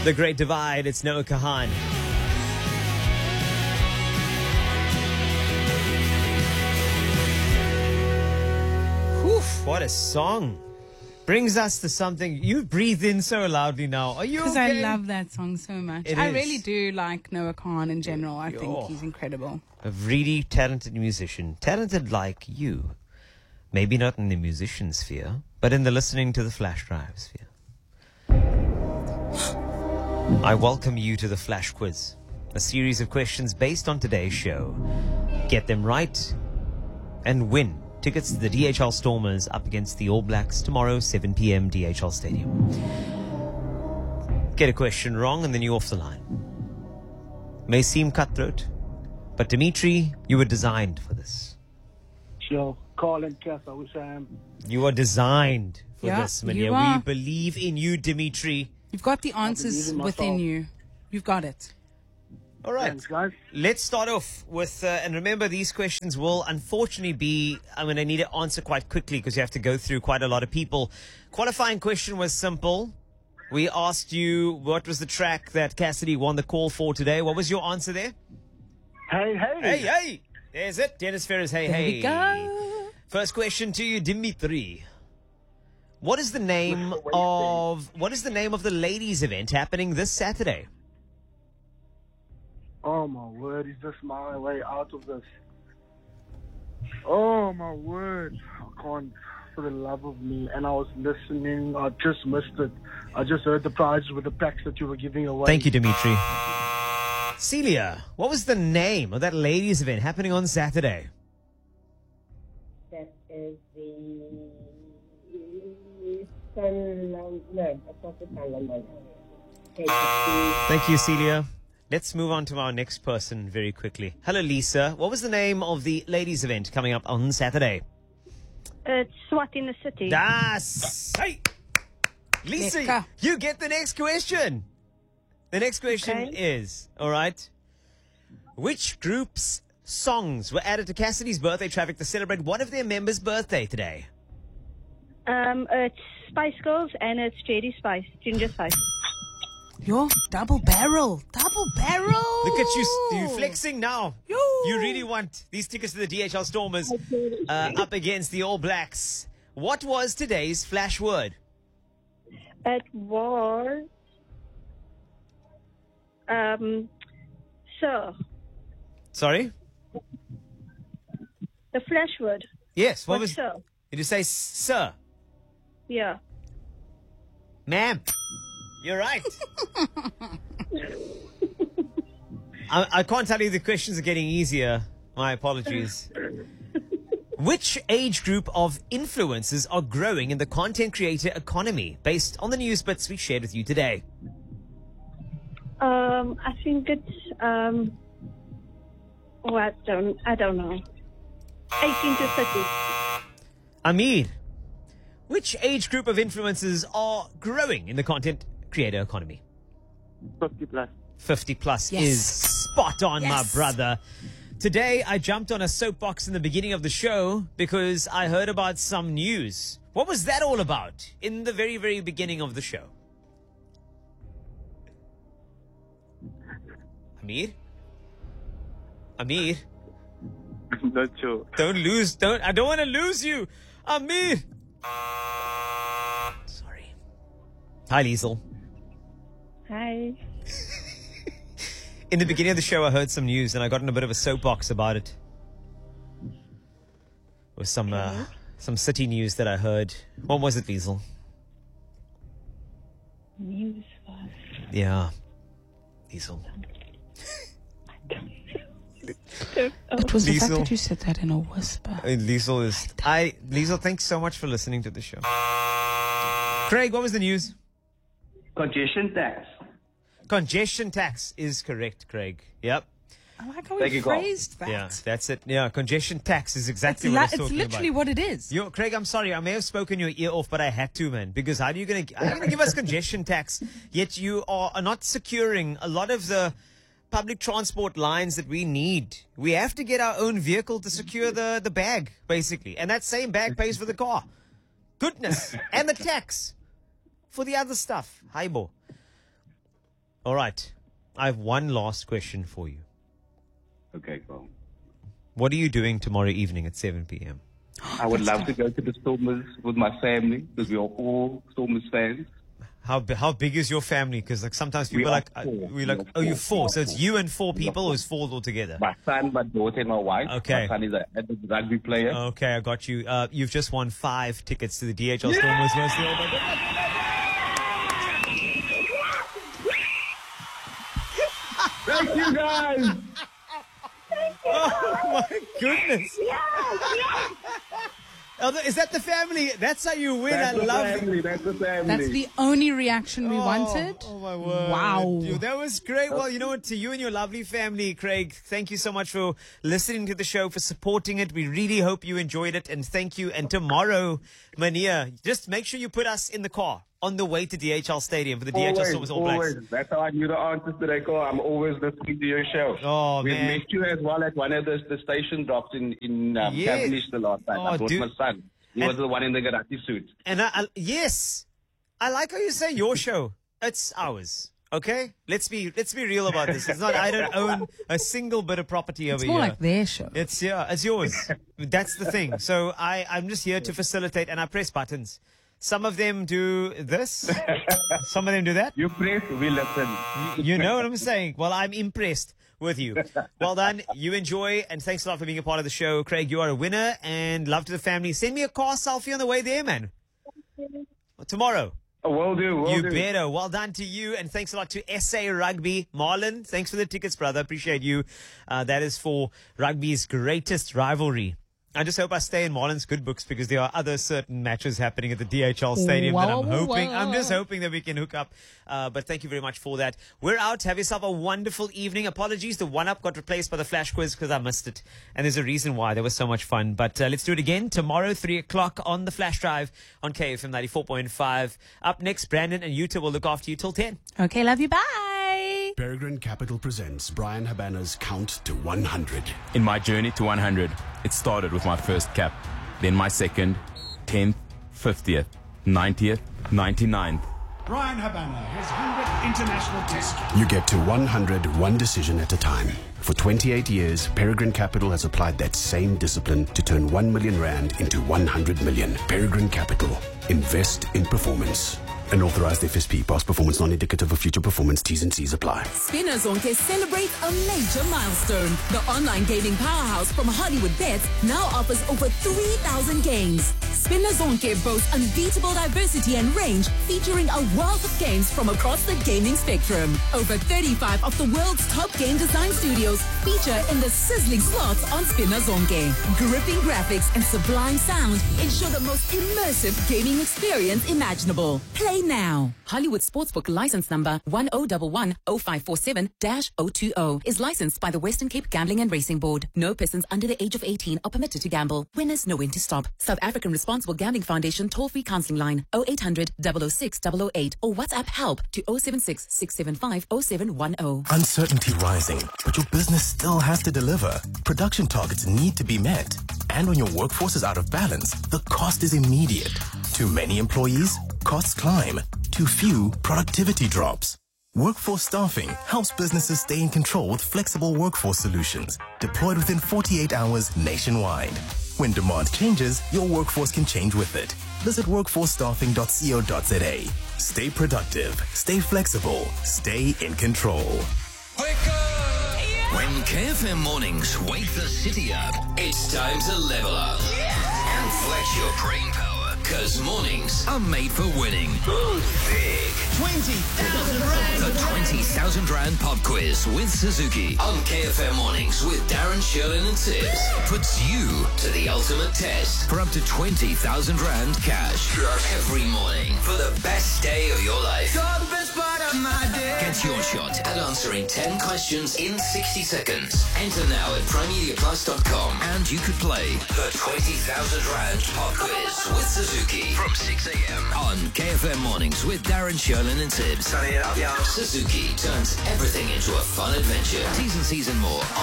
The Great Divide, it's Noah Kahan. Whew, what a song. Brings us to something. You breathe in so loudly now. Are you Because okay? I love that song so much. It I is. really do like Noah Khan in general. I think Yo. he's incredible. A really talented musician. Talented like you. Maybe not in the musician sphere, but in the listening to the flash drive sphere. I welcome you to the Flash Quiz, a series of questions based on today's show. Get them right and win tickets to the DHL Stormers up against the All Blacks tomorrow, 7 p.m. DHL Stadium. Get a question wrong and then you're off the line. May seem cutthroat, but Dimitri, you were designed for this. Yo, Carl and Cass, I wish I am. You are designed for Yeah, this, you Mania. We are. believe in you, Dimitri. You've got the believe answers in within myself. you. You've got it. All right. Thanks, guys. Let's start off with, and remember, these questions will unfortunately be, I'm going to need to answer quite quickly because you have to go through quite a lot of people. Qualifying question was simple. We asked you what was the track that Cassidy won the call for today. What was your answer there? Hey, hey. Hey, hey. There's it. Dennis Ferris, hey, There hey. we go. First question to you, Dimitri. What is the name of the ladies event happening this Saturday? Oh, my word. Is this my way out of this? Oh, my word. I can't, for the love of me. And I was listening. I just missed it. I just heard the prizes with the packs that you were giving away. Thank you, Dimitri. Celia, what was the name of that ladies event happening on Saturday? That is the Sunland. No, that's not the Sunland one. Okay, Thank you, Celia. Let's move on to our next person very quickly. Hello, Lisa. What was the name of the ladies event coming up on Saturday? It's SWAT in the City. Das. Hey. Lisa, Lekker. you get the next question. The next question Okay. is, all right, which group's songs were added to Cassidy's birthday traffic to celebrate one of their members' birthday today? It's Spice Girls and it's JD Spice, Ginger Spice. Yo, double barrel. Double barrel. Look at you flexing now. Yo. You really want these tickets to the DHL Stormers up against the All Blacks. What was today's flash word? It was Sir. Sorry? The flash word Yes, what was was... Sir. Did you say sir? Yeah. Ma'am. You're right. I can't tell you the questions are getting easier. My apologies. Which age group of influencers are growing in the content creator economy based on the news bits we shared with you today? I think it's oh, I don't know. 18 to 30. Amir, which age group of influencers are growing in the content creator economy? 50 plus. 50 plus Yes. is spot on, my Yes. brother. Today, I jumped on a soapbox in the beginning of the show because I heard about some news. What was that all about in the very, very beginning of the show? Amir? Amir? Not sure. I don't want to lose you. Amir! Sorry. Hi, Liesel. Hi. In the beginning of the show, I heard some news and I got in a bit of a soapbox about it. It was some city news that I heard. What was it, Liesel? News was. Yeah. Liesel. It was the fact Liesel. that you said that in a whisper. Liesel is... Liesel, thanks so much for listening to the show. Craig, what was the news? Congestion tax. Congestion tax is correct, Craig. Yep. I like how Thank we you, Carl. phrased that. Yeah, that's it. Yeah, congestion tax is exactly what I was It's talking literally about. what it is. Craig, I'm sorry. I may have spoken your ear off, but I had to, man. Because how are you going to give us congestion tax, yet you are not securing a lot of the public transport lines that we need? We have to get our own vehicle to secure the bag, basically. And that same bag pays for the car. Goodness. And the tax for the other stuff. Haibo. All right. I have one last question for you. Okay, go. What are you doing tomorrow evening at 7 p.m.? I would love to go to the Stormers with my family because we are all Stormers fans. How big is your family? Because like sometimes people We are are like, four. we're like, We are oh, you're four. four. So it's you and four people, or it's four altogether? My son, my daughter, and my wife. Okay. My son is a rugby player. Okay, I got you. You've just won 5 tickets to the DHL Stormers versus the All Blacks. Thank you, guys. Oh my goodness! Is that the family? That's how you win. That's I the love it. family. That's the family. That's the only reaction we wanted. Oh my word! Wow. Dude, that was great. Well, you know what? To you and your lovely family, Craig, thank you so much for listening to the show, for supporting it. We really hope you enjoyed it, and thank you. And tomorrow, Mania, just make sure you put us in the car on the way to DHL Stadium for the DHL Stormers All Blacks. Always. That's how I knew the answers to that call. I'm always listening to your show. Oh, we man. missed you as well at one of the station drops in Yes. Cavendish the last time. Oh, I brought dude. my son. He was the one in the Garati suit. And yes, I like how you say your show. It's ours. Okay, let's be real about this. It's not. I don't own a single bit of property over It's more here. like their show. It's yours. That's the thing. So I'm just here to facilitate, and I press buttons. Some of them do this. Some of them do that. You press, we listen. You know what I'm saying? Well, I'm impressed with you. Well done. You enjoy, and thanks a lot for being a part of the show. Craig, you are a winner, and love to the family. Send me a car selfie on the way there, man. Tomorrow. Will do. You better. Well done to you, and thanks a lot to SA Rugby. Marlon, thanks for the tickets, brother. Appreciate you. That is for rugby's greatest rivalry. I just hope I stay in Marlon's good books, because there are other certain matches happening at the DHL Stadium that I'm hoping. I'm just hoping that we can hook up. But thank you very much for that. We're out. Have yourself a wonderful evening. Apologies, the one-up got replaced by the flash quiz because I missed it. And there's a reason why. That was so much fun. But let's do it again tomorrow, 3 o'clock on the Flash Drive on KFM 94.5. Up next, Brandon and Yuta will look after you till 10. Okay, love you. Bye. Peregrine Capital presents Brian Habana's Count to 100. In my journey to 100, it started with my first cap, then my second, 10th, 50th, 90th, 99th. Brian Habana, his 100th international test. You get to 100 one decision at a time. For 28 years, Peregrine Capital has applied that same discipline to turn 1 million rand into 100 million. Peregrine Capital. Invest in performance. An authorized FSP. Past performance non-indicative of future performance. T's and C's apply. Spinner Zonke celebrates a major milestone. The online gaming powerhouse from Hollywood Bets now offers over 3,000 games. Spinner Zonke boasts unbeatable diversity and range, featuring a wealth of games from across the gaming spectrum. Over 35 of the world's top game design studios feature in the sizzling slots on Spinner Zonke. Gripping graphics and sublime sound ensure the most immersive gaming experience imaginable. Play now. Hollywood Sportsbook license number 10110547-020 is licensed by the Western Cape Gambling and Racing Board. No persons under the age of 18 are permitted to gamble. Winners know when to stop. South African Responsible Gambling Foundation toll-free counseling line 0800 006 008 or WhatsApp help to 076 675 0710. Uncertainty rising, but your business still has to deliver. Production targets need to be met. And when your workforce is out of balance, the cost is immediate. Too many employees? Costs climb. Too few? Productivity drops. Workforce Staffing helps businesses stay in control with flexible workforce solutions deployed within 48 hours nationwide. When demand changes, your workforce can change with it. Visit workforcestaffing.co.za. Stay productive, stay flexible, stay in control. When KFM mornings wake the city up, it's time to level up and flex your brain power. Because mornings are made for winning. Big. 20,000 Rand. The 20,000 Rand Pop Quiz with Suzuki on KFM mornings with Darren, Sherlin and Tibbs puts you to the ultimate test for up to 20,000 Rand cash every morning for the best day of your life. The best part of my day. Get your shot at answering 10 questions in 60 seconds. Enter now at primemediaplus.com and you could play the 20,000 Rand Pop Quiz with Suzuki from 6 a.m. on KFM mornings with Darren, Sherlin and Tibbs. Suzuki turns everything into a fun adventure. T's and C's and more